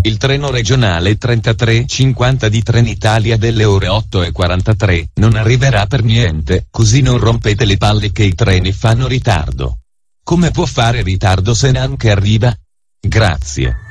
Il treno regionale 3350 di Trenitalia delle ore 8:43 non arriverà per niente, così non rompete le palle che i treni fanno ritardo. Come può fare ritardo se neanche arriva? Grazie.